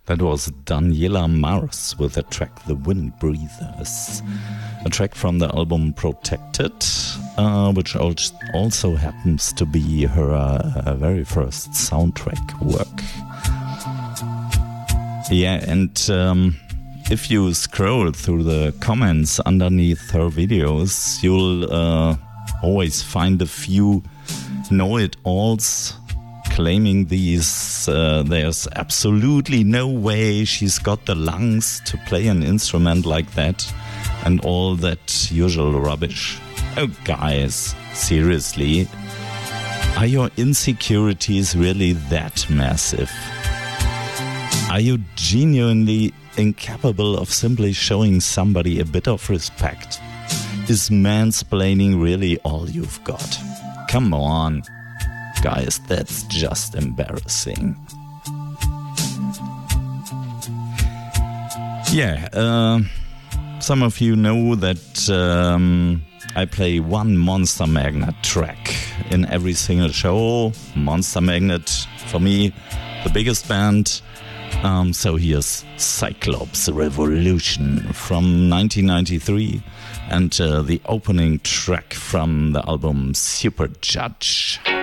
That was Daniela Mars with the track The Wind Breathers, a track from the album Protected, which also happens to be her very first soundtrack work. Yeah, and if you scroll through the comments underneath her videos, you'll always find a few know-it-alls claiming there's absolutely no way she's got the lungs to play an instrument like that, and all that usual rubbish. Oh guys, seriously, are your insecurities really that massive? Are you genuinely incapable of simply showing somebody a bit of respect? Is mansplaining really all you've got? Come on. Guys, that's just embarrassing. Yeah, some of you know that I play one Monster Magnet track in every single show. Monster Magnet, for me, the biggest band. So here's Cyclops Revolution from 1993 and the opening track from the album Super Judge.